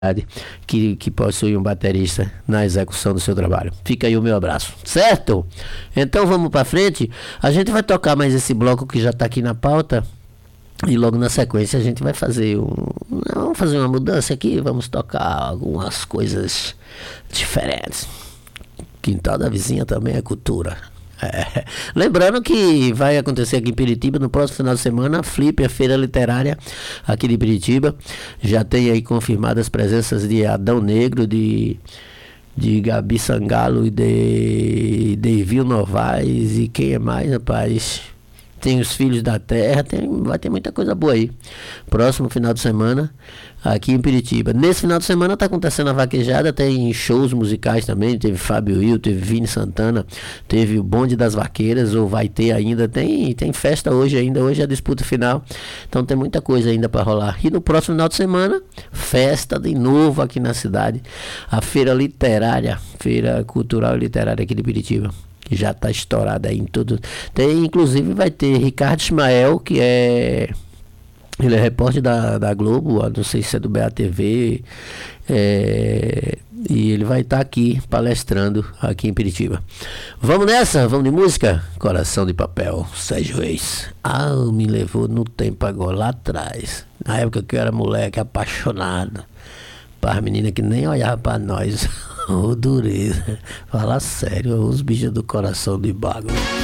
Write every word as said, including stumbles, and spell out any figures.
que, que possui um baterista na execução do seu trabalho. Fica aí o meu abraço, certo? Então vamos para frente. A gente vai tocar mais esse bloco que já está aqui na pauta e logo na sequência a gente vai fazer um, vamos fazer uma mudança aqui, vamos tocar algumas coisas diferentes. Quintal da vizinha também é cultura. É. Lembrando que vai acontecer aqui em Piritiba no próximo final de semana a Flip, a feira literária aqui de Piritiba. Já tem aí confirmadas as presenças de Adão Negro, de, de Gabi Sangalo e de Devil Novaes. E quem é mais, rapaz? Tem os Filhos da Terra, tem, vai ter muita coisa boa aí. Próximo final de semana aqui em Piritiba. Nesse final de semana está acontecendo a vaquejada, tem shows musicais também, teve Fábio Will, teve Vini Santana, teve o Bonde das Vaqueiras, ou vai ter ainda, tem, tem festa hoje ainda, hoje é a disputa final, então tem muita coisa ainda para rolar. E no próximo final de semana, festa de novo aqui na cidade, a Feira Literária, Feira Cultural e Literária aqui de Piritiba, que já está estourada aí em tudo. Tem, inclusive vai ter Ricardo Ismael, que é... Ele é repórter da, da Globo, não sei se é do B A T V, é, e ele vai estar tá aqui palestrando aqui em Piritiba. Vamos nessa? Vamos de música? Coração de Papel, Sérgio Reis. Ah, me levou no tempo agora, lá atrás, na época que eu era moleque, apaixonado, para as meninas que nem olhavam para nós. Ô, oh, dureza. Fala sério, os bichos do coração de bago.